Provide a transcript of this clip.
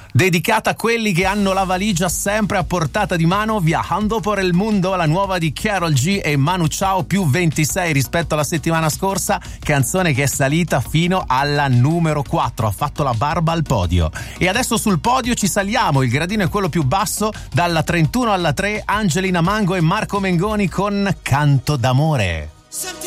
Dedicata a quelli che hanno la valigia sempre a portata di mano, Viajando por el Mundo, la nuova di Karol G e Manu Chao, più 26 rispetto alla settimana scorsa, canzone che è salita fino alla numero 4, ha fatto la barba al podio. E adesso sul podio ci saliamo, il gradino è quello più basso, dalla 31 alla 3, Angelina Mango e Marco Mengoni con Canto d'amore. Senti